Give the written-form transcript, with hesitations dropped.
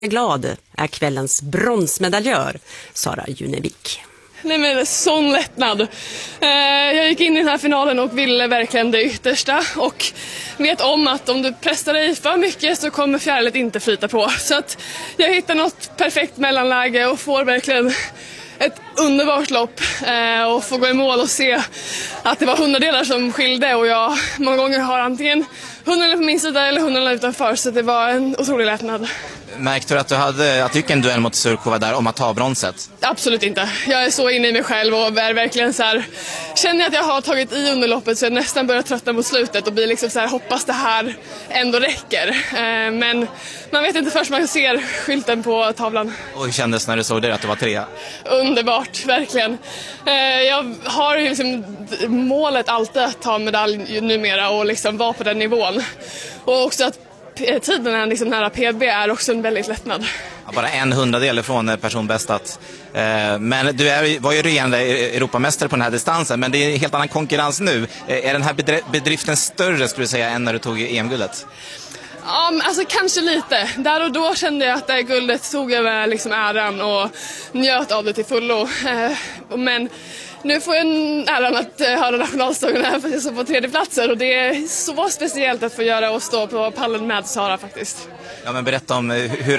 Glad är kvällens bronsmedaljör Sara Junevik. Nej, men sån lättnad. Jag gick in i den här finalen och ville verkligen det yttersta och vet om att om du pressar dig för mycket så kommer fjärilet inte flyta på. Så att jag hittar något perfekt mellanläge och får verkligen ett underbart lopp och får gå i mål och se att det var 100-delar som skilde och jag många gånger har antingen 100 på min sida eller 100 utanför, så det var en otrolig lättnad. Märkte du att du gick en duell mot Surkova där om att ta bronset? Absolut inte. Jag är så inne i mig själv och är verkligen så här, känner att jag har tagit i underloppet så jag nästan börjar tröttna mot slutet och blir liksom så här, hoppas det här ändå räcker. Men man vet inte först man ser skylten på tavlan. Och hur kändes när du såg det att du var 3? Underbart, verkligen. Jag har ju liksom målet alltid att ta medalj numera och liksom vara på den nivån. Och också att tiden är liksom nära PB är också en väldigt lättnad. Ja, bara 100 från personbästat. Men du var ju regerande Europamästare på den här distansen, men det är en helt annan konkurrens nu. Är den här bedriften större, skulle du säga, än när du tog EM-guldet? Ja, alltså kanske lite. Där och då kände jag att det guldet tog jag med liksom äran och njöt av det till fullo. Men nu får jag äran att höra nationalsången här för att jag står på 3:e platser och det är så speciellt att få göra och stå på pallen med Sara faktiskt. Ja, men berätta om hur